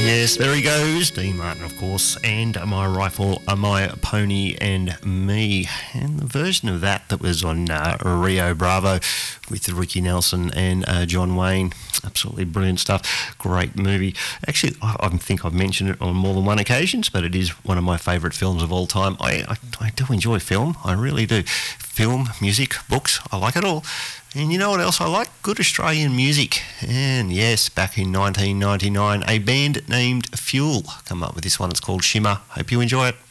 Yes, there he goes, Dean Martin, of course, and My Rifle, My Pony and Me. And the version of that was on Rio Bravo with Ricky Nelson and John Wayne. Absolutely brilliant stuff. Great movie. Actually, I think I've mentioned it on more than one occasion, but it is one of my favourite films of all time. I do enjoy film. I really do. Film, music, books, I like it all. And you know what else I like? Good Australian music. And yes, back in 1999, a band named Fuel come up with this one. It's called Shimmer. Hope you enjoy it.